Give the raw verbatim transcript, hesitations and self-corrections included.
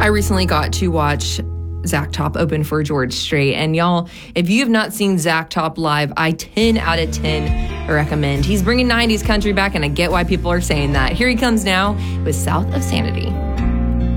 I recently got to watch Zach Top open for George Strait. And y'all, if you have not seen Zach Top live, I ten out of ten recommend. He's bringing nineties country back, and I get why people are saying that. Here he comes now with South of Sanity.